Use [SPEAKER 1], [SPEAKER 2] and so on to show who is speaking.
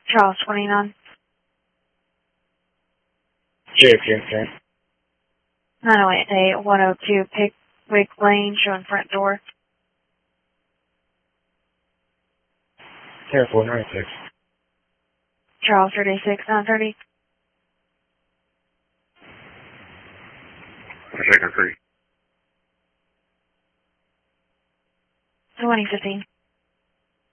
[SPEAKER 1] Charles 29.
[SPEAKER 2] JFK.
[SPEAKER 1] 908 102 Pickwick Lane, showing front door.
[SPEAKER 2] Air 496.
[SPEAKER 1] Charles 36 930.
[SPEAKER 2] Second 3.
[SPEAKER 1] 2015.